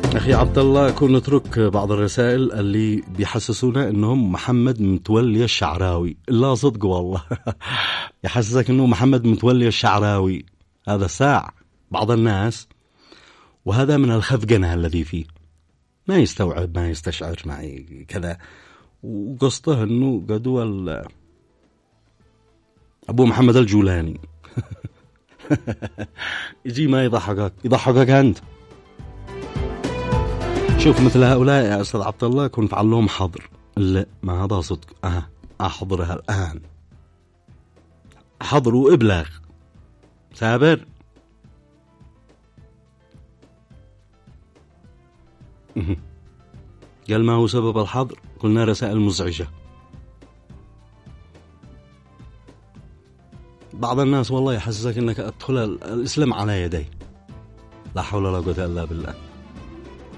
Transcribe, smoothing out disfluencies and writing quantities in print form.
أخي عبد الله، كنا نترك بعض الرسائل اللي بيحسسونا إنهم محمد متولي الشعراوي. لا صدق والله. يحسسك إنه محمد متولي الشعراوي، هذا ساع بعض الناس، وهذا من الخفقنة الذي فيه، ما يستوعب ما يستشعر معي كذا، وقصته إنه قدوة أبو محمد الجولاني. يجي ما يضحكك أنت. شوف مثل هؤلاء يا أستاذ عبد الله كن فعل لهم حظر. لا ما هذا صدق. أحضرها الآن، حظر وإبلاغ. سابر. قال ما هو سبب الحظر؟ قلنا رسائل مزعجة. بعض الناس والله يحسسك أنك أدخل الإسلام على يديه. لا حول ولا قوة إلا بالله.